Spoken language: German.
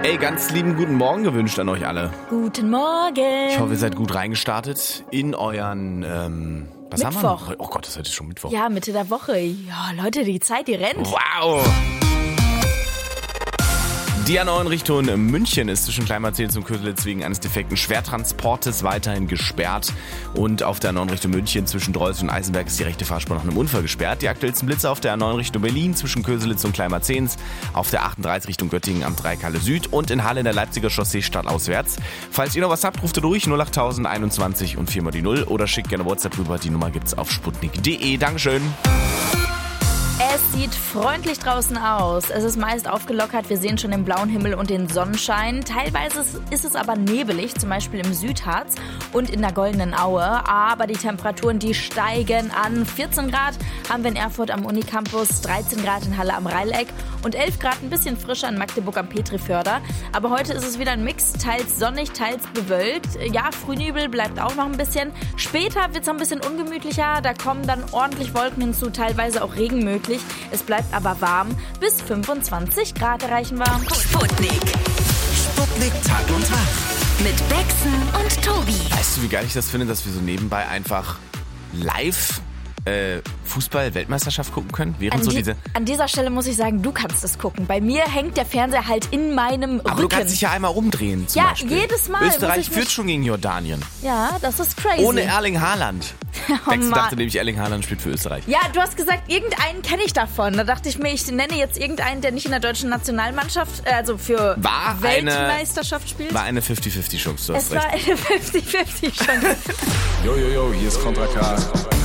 Ey, ganz lieben guten Morgen gewünscht an euch alle. Guten Morgen. Ich hoffe, ihr seid gut reingestartet in euren, was Mittwoch. haben wir? Oh Gott, das ist heute schon Mittwoch. Ja, Mitte der Woche. Ja, Leute, die Zeit, die rennt. Wow. Die A9 Richtung München ist zwischen Kleinmarzehn und Köselitz wegen eines defekten Schwertransportes weiterhin gesperrt. Und auf der A9 Richtung München zwischen Drolz und Eisenberg ist die rechte Fahrspur nach einem Unfall gesperrt. Die aktuellsten Blitze auf der A9 Richtung Berlin zwischen Köselitz und Kleinmarzehn, auf der 38 Richtung Göttingen am Dreikalle Süd und in Halle in der Leipziger Chaussee stadtauswärts. Falls ihr noch was habt, ruft ihr durch 08000 21 und 4 mal die 0 oder schickt gerne WhatsApp rüber. Die Nummer gibt's auf sputnik.de. Dankeschön. Es sieht freundlich draußen aus. Es ist meist aufgelockert. Wir sehen schon den blauen Himmel und den Sonnenschein. Teilweise ist es aber nebelig, zum Beispiel im Südharz und in der Goldenen Aue. Aber die Temperaturen, die steigen an. 14 Grad haben wir in Erfurt am Unicampus, 13 Grad in Halle am Reileck und 11 Grad ein bisschen frischer in Magdeburg am Petriförder. Aber heute ist es wieder ein Mix, teils sonnig, teils bewölkt. Ja, Frühnebel bleibt auch noch ein bisschen. Später wird es ein bisschen ungemütlicher. Da kommen dann ordentlich Wolken hinzu, teilweise auch Regen möglich. Es bleibt aber warm. Bis 25 Grad erreichen wir. Sputnik. Sputnik Tag und Tag. Mit Bexen und Tobi. Weißt du, wie geil ich das finde, dass wir so nebenbei einfach live Fußball-Weltmeisterschaft gucken können? Während An dieser Stelle muss ich sagen, du kannst es gucken. Bei mir hängt der Fernseher halt in meinem Rücken. Aber du kannst dich ja einmal umdrehen zum Beispiel. Jedes Mal. Österreich führt schon gegen Jordanien. Ja, das ist crazy. Ohne Erling Haaland. Bex dachte nämlich, Erling Haaland spielt für Österreich. Ja, du hast gesagt, irgendeinen kenne ich davon. Da dachte ich mir, ich nenne jetzt irgendeinen, der nicht in der deutschen Nationalmannschaft, also für Weltmeisterschaft spielt. War eine 50-50 Chance, du hast recht. Es war eine 50-50 Chance. Jojojo, hier ist Contra K.